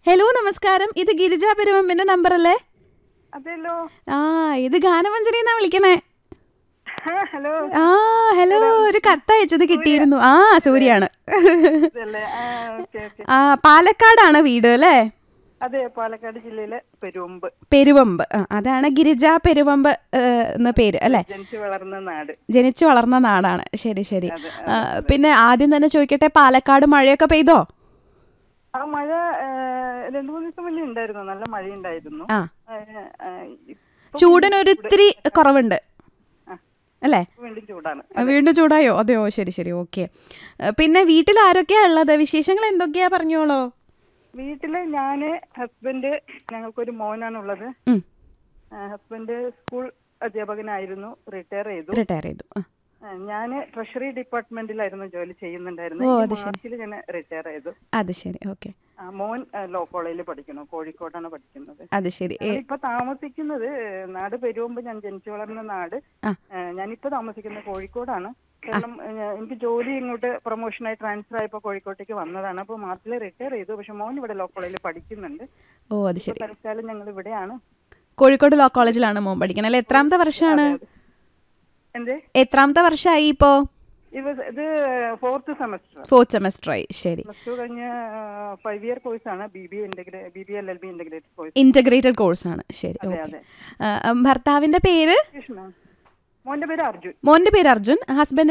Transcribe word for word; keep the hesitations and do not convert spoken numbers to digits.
Hello നമസ്കാരം, ഇത് Girija പെരുവമ്പിന്റെ number അല്ലേ? അതെല്ലോ. ആ ഇത് ഗാനമഞ്ജരിന്നാ വിളിക്കണേ. ഹലോ. ആ ഹലോ, ഒരു കത്തയച്ചത് കിട്ടിയിരുന്നു. ആ സൂര്യാണ്. ആ പാലക്കാടാണ് വീട് അല്ലേ? അതെ, പാലക്കാട് ജില്ലയിലെ പെരുവമ്പ്. പെരുവമ്പ്, അതാണ് ഗിരിജ പെരുവമ്പ് എന്ന പേര് അല്ലേ? ജനിച്ചു വളർന്ന നാട്. ജനിച്ചു വളർന്ന നാടാണ്. ശരി ശരി. പിന്നെ ആദ്യം തന്നെ ചോദിക്കട്ടെ, പാലക്കാട് മഴയൊക്കെ പെയ്തോ? ആ മഴ രണ്ടു മൂന്ന് ദിവസം മുന്നേ ഉണ്ടായിരുന്നു, നല്ല മഴ ഉണ്ടായിരുന്നു. ആ ചൂടിനൊരിത്തിരി കുറവുണ്ട് അല്ലേ? വീണ്ടും ചൂടാണ്. വീണ്ടും ചൂടായോ? അതെയോ, ശരി ശരി, ഓക്കെ. പിന്നെ വീട്ടിൽ ആരൊക്കെയാ ഉള്ളത്? വിശേഷങ്ങൾ എന്തൊക്കെയാ പറഞ്ഞോളൂ. വീട്ടില് ഞാന്, ഹസ്ബൻഡ്, ഞങ്ങൾക്കൊരു മോനാണുള്ളത്. ഹസ്ബൻഡ് സ്കൂൾ അധ്യാപകനായിരുന്നു, റിട്ടയർ ചെയ്തു. റിട്ടയർ ചെയ്തു. ഞാന് ട്രഷറി ഡിപ്പാർട്ട്മെന്റിലായിരുന്നു ജോലി ചെയ്യുന്നുണ്ടായിരുന്നു. മാർച്ചിൽ ഞാൻ റിട്ടയർ ചെയ്തു. അത് ശരി, ഓക്കെ. മോൻ ലോ കോളേജിൽ പഠിക്കുന്നു, കോഴിക്കോടാണ് പഠിക്കുന്നത്. അത് ശരി. ഇപ്പൊ താമസിക്കുന്നത് നാട് പെരുവമ്പ്, ഞാൻ ജനിച്ചു വളർന്ന നാട്. ഞാനിപ്പോ താമസിക്കുന്നത് കോഴിക്കോടാണ്. കാരണം എനിക്ക് ജോലി ഇങ്ങോട്ട് പ്രൊമോഷനായി ട്രാൻസ്ഫർ ആയപ്പോ കോഴിക്കോട്ടേക്ക് വന്നതാണ്. അപ്പൊ മാർച്ചിൽ റിട്ടയർ ചെയ്തു. പക്ഷെ മോൻ ഇവിടെ ലോ കോളേജിൽ പഠിക്കുന്നുണ്ട്. ഓ അത് ശരി. തൽക്കാലം ഞങ്ങൾ ഇവിടെയാണ്. കോഴിക്കോട് ലോ കോളേജിലാണ് മോൻ പഠിക്കുന്നത് അല്ലെ? എത്രാമത്തെ വർഷമാണ്? എത്രാമത്തെ വർഷമായി ഇപ്പോ? ഇത് ഫോർത്ത് സെമസ്റ്റർ. ഫോർത്ത് സെമസ്റ്റർ ആയി. ശരി. പ്ലസ് ടു കഴിഞ്ഞ ഫൈവ് ഇയർ കോഴ്സ് ആണ്. B B B B L L B integrated course. Integrated course ആണ്. ശരി. ഭർത്താവിന്റെ പേര്? മോന്റെ പേര് അർജുൻ. മോന്റെ പേര് അർജുൻ. ഹസ്ബൻഡ്